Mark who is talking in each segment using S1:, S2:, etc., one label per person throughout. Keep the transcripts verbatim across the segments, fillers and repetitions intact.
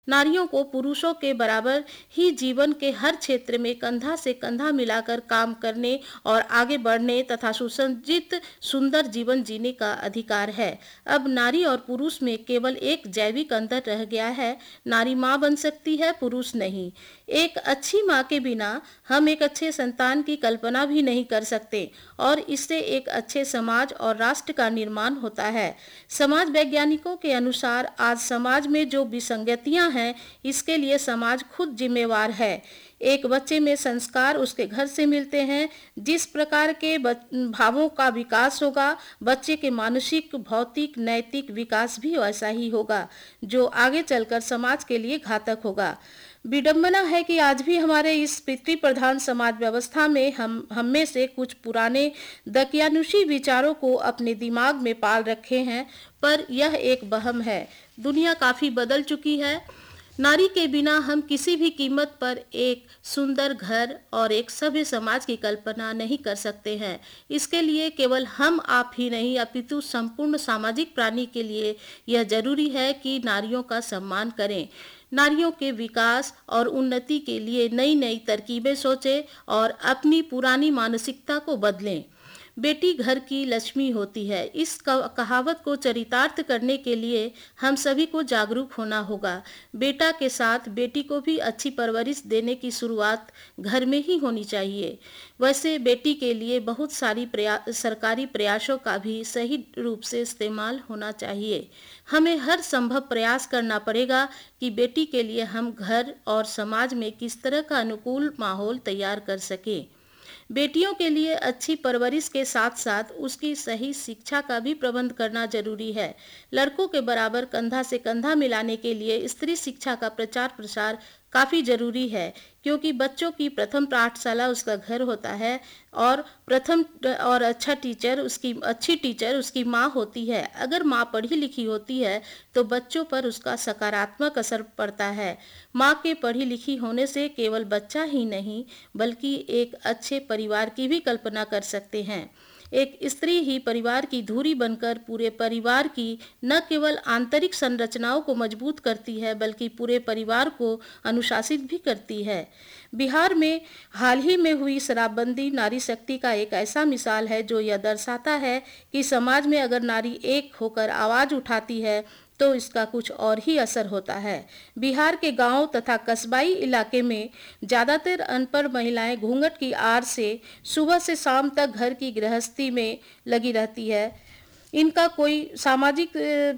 S1: नारियों को पुरुषों के बराबर ही जीवन के हर क्षेत्र में कंधा से कंधा मिलाकर काम करने और आगे बढ़ने तथा सुसज्जित सुंदर जीवन जीने का अधिकार है। अब नारी और पुरुष में केवल एक जैविक अंतर रह गया है। नारी माँ बन सकती है, पुरुष नहीं। एक अच्छी माँ के बिना हम एक अच्छे संतान की कल्पना भी नहीं कर सकते और इससे एक अच्छे समाज और राष्ट्र का निर्माण होता है। समाज वैज्ञानिकों के अनुसार आज समाज में जो विसंगतियां हैं, इसके लिए समाज खुद जिम्मेवार है। एक बच्चे में संस्कार उसके घर से मिलते हैं। जिस प्रकार के भावों का विकास होगा, बच्चे के मानसिक, भौतिक, नैतिक विकास भी वैसा ही होगा, जो आगे चलकर समाज के लिए घातक होगा। विडंबना है कि आज भी हमारे इस पितृ प्रधान समाज व्यवस्था में हम हम में से कुछ पुराने दकियानुशी विचारों को अपने दिमाग में पाल रखे हैं, पर यह एक वहम है। दुनिया काफी बदल चुकी है। नारी के बिना हम किसी भी कीमत पर एक सुंदर घर और एक सभ्य समाज की कल्पना नहीं कर सकते हैं। इसके लिए केवल हम आप ही नहीं, अपितु संपूर्ण सामाजिक प्राणी के लिए यह जरूरी है कि नारियों का सम्मान करें, नारियों के विकास और उन्नति के लिए नई नई तरकीबें सोचें और अपनी पुरानी मानसिकता को बदलें। बेटी घर की लक्ष्मी होती है। इस कहावत को चरितार्थ करने के लिए हम सभी को जागरूक होना होगा। बेटा के साथ बेटी को भी अच्छी परवरिश देने की शुरुआत घर में ही होनी चाहिए। वैसे बेटी के लिए बहुत सारी प्रया, सरकारी प्रयासों का भी सही रूप से इस्तेमाल होना चाहिए। हमें हर संभव प्रयास करना पड़ेगा कि बेटी के लिए हम घर और समाज में किस तरह का अनुकूल माहौल तैयार कर सकें। बेटियों के लिए अच्छी परवरिश के साथ साथ उसकी सही शिक्षा का भी प्रबंध करना जरूरी है। लड़कों के बराबर कंधा से कंधा मिलाने के लिए स्त्री शिक्षा का प्रचार प्रसार काफ़ी जरूरी है, क्योंकि बच्चों की प्रथम पाठशाला उसका घर होता है और प्रथम और अच्छा टीचर उसकी अच्छी टीचर उसकी माँ होती है। अगर माँ पढ़ी लिखी होती है तो बच्चों पर उसका सकारात्मक असर पड़ता है। माँ के पढ़ी लिखी होने से केवल बच्चा ही नहीं, बल्कि एक अच्छे परिवार की भी कल्पना कर सकते हैं। एक स्त्री ही परिवार की धुरी बनकर पूरे परिवार की न केवल आंतरिक संरचनाओं को मजबूत करती है, बल्कि पूरे परिवार को अनुशासित भी करती है। बिहार में हाल ही में हुई शराबबंदी नारी शक्ति का एक ऐसा मिसाल है, जो यह दर्शाता है कि समाज में अगर नारी एक होकर आवाज उठाती है तो इसका कुछ और ही असर होता है। बिहार के गांव तथा कस्बाई इलाके में ज़्यादातर अनपढ़ महिलाएं घूंघट की आड़ से सुबह से शाम तक घर की गृहस्थी में लगी रहती है। इनका कोई सामाजिक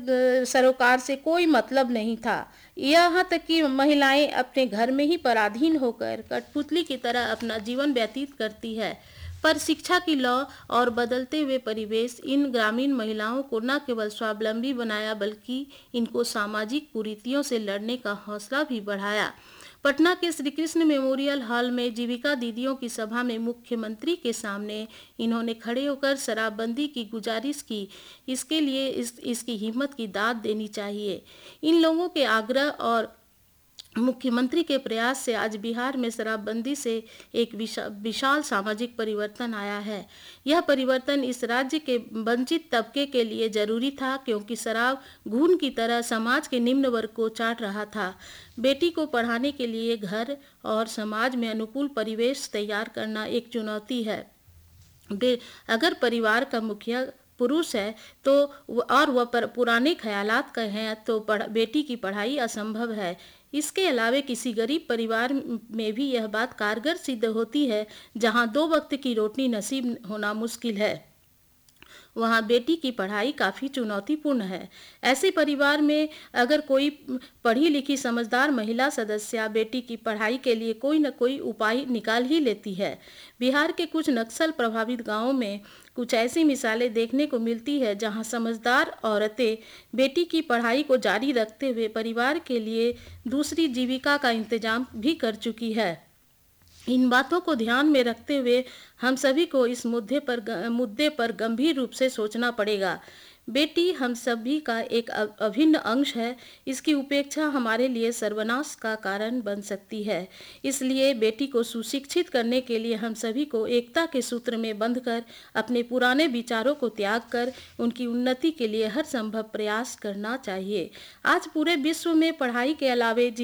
S1: सरोकार से कोई मतलब नहीं था। यहाँ तक कि महिलाएं अपने घर में ही पराधीन होकर कठपुतली की तरह अपना जीवन व्यतीत करती है। पर शिक्षा की लौ और बदलते हुए परिवेश इन ग्रामीण महिलाओं को न केवल स्वावलंबी बनाया, बल्कि इनको सामाजिक कुरीतियों से लड़ने का हौसला भी बढ़ाया। पटना के श्री कृष्ण मेमोरियल हॉल में जीविका दीदियों की सभा में मुख्यमंत्री के सामने इन्होंने खड़े होकर शराबबंदी की गुजारिश की। इसके लिए इस, इसकी हिम्मत की दाद देनी चाहिए। इन लोगों के आग्रह और मुख्यमंत्री के प्रयास से आज बिहार में शराबबंदी से एक विशा, विशाल सामाजिक परिवर्तन आया है। यह परिवर्तन इस राज्य के वंचित तबके के लिए जरूरी था, क्योंकि शराब घून की तरह समाज के निम्न वर्ग को चाट रहा था। बेटी को पढ़ाने के लिए घर और समाज में अनुकूल परिवेश तैयार करना एक चुनौती है। अगर परिवार का मुखिया पुरुष है तो और वह पुराने ख्यालात का है तो बेटी की पढ़ाई असंभव है। इसके अलावा किसी गरीब परिवार में भी यह बात कारगर सिद्ध होती है, जहां दो वक्त की रोटी नसीब होना मुश्किल है, वहाँ बेटी की पढ़ाई काफ़ी चुनौतीपूर्ण है। ऐसे परिवार में अगर कोई पढ़ी लिखी समझदार महिला सदस्य बेटी की पढ़ाई के लिए कोई न कोई उपाय निकाल ही लेती है। बिहार के कुछ नक्सल प्रभावित गांवों में कुछ ऐसी मिसालें देखने को मिलती है, जहां समझदार औरतें बेटी की पढ़ाई को जारी रखते हुए परिवार के लिए दूसरी जीविका का इंतजाम भी कर चुकी है। इन बातों को ध्यान में रखते हुए हम सभी को इस मुद्दे पर मुद्दे पर गंभीर रूप से सोचना पड़ेगा। बेटी हम सभी का एक अ- अभिन्न अंश है। इसकी उपेक्षा हमारे लिए सर्वनाश का कारण बन सकती है। इसलिए बेटी को सुशिक्षित करने के लिए हम सभी को एकता के सूत्र में बंधकर अपने पुराने विचारों को त्याग कर उनकी उन्नति के लिए हर संभव प्रयास करना चाहिए। आज पूरे विश्व में पढ़ाई के अलावे